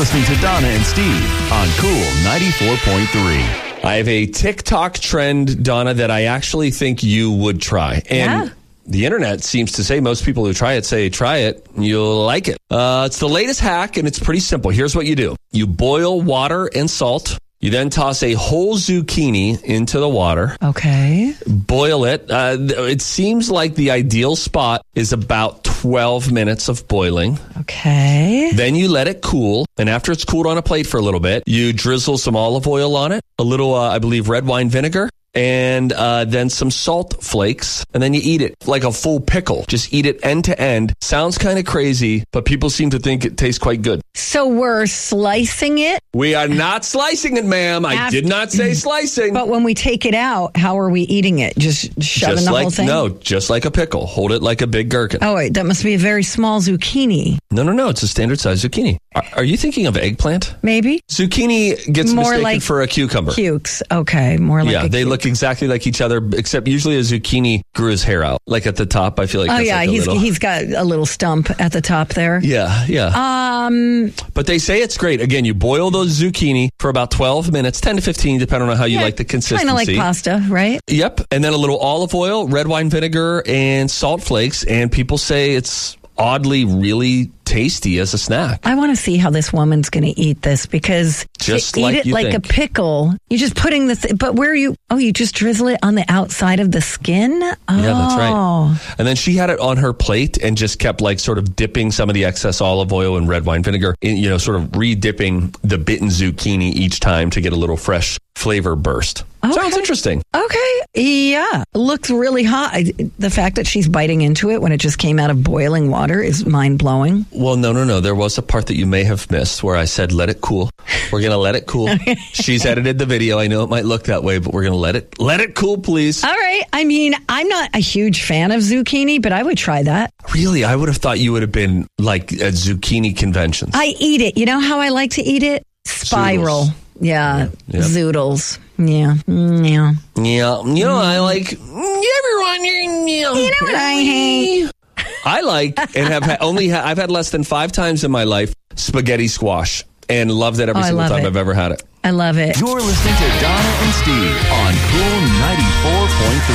listening to Donna and Steve on Cool 94.3. I have a TikTok trend, Donna, that I actually think you would try. And the internet seems to say most people who try it say, try it, you'll like it. It's the latest hack, and it's pretty simple. Here's what you do. You boil water and salt. You then toss a whole zucchini into the water. Okay. Boil it. It seems like the ideal spot is about 12 minutes of boiling. Okay. Then you let it cool. And after it's cooled on a plate for a little bit, you drizzle some olive oil on it, a little, I believe, red wine vinegar, and then some salt flakes, and then you eat it like a full pickle. Just eat it end to end. Sounds kind of crazy, but people seem to think it tastes quite good. So we're slicing it? We are not slicing it, ma'am. I did not say slicing. But when we take it out, how are we eating it? Just shoving the whole thing? No, just like a pickle. Hold it like a big gherkin. Oh, wait, that must be a very small zucchini. No. It's a standard size zucchini. Are you thinking of eggplant? Maybe. Zucchini gets more mistaken like for a cucumber. Cukes. Okay, more like a they cuke. look exactly like each other, except usually a zucchini grew his hair out. Like at the top, I feel like that's like a little... he's got a little stump at the top there. Yeah. But they say it's great. Again, you boil those zucchini for about 12 minutes, 10 to 15, depending on how you like the consistency. Kind of like pasta, right? Yep. And then a little olive oil, red wine vinegar, and salt flakes. And people say it's oddly really tasty as a snack. I want to see how this woman's going to eat this, because just to like eat it you like think. a pickle, you're just putting but where are you? Oh, you just drizzle it on the outside of the skin? Oh. Yeah, that's right. And then she had it on her plate and just kept like sort of dipping some of the excess olive oil and red wine vinegar in, sort of re-dipping the bitten zucchini each time to get a little fresh flavor burst. Okay. Sounds interesting. Okay. Yeah. Looks really hot. The fact that she's biting into it when it just came out of boiling water is mind-blowing. Well, no. There was a part that you may have missed where I said, let it cool. We're going to let it cool. She's edited the video. I know it might look that way, but we're going to let it cool, please. All right. I mean, I'm not a huge fan of zucchini, but I would try that. Really? I would have thought you would have been like at zucchini conventions. I eat it. You know how I like to eat it? Spiral. Zoodles. Yeah. Zoodles. Yeah. Yeah. Yeah. I like everyone. You know what I hate? I like and have I've had less than 5 times in my life spaghetti squash, and loved it every single time I've ever had it. I love it. You're listening to Donna and Steve on Cool 94.3.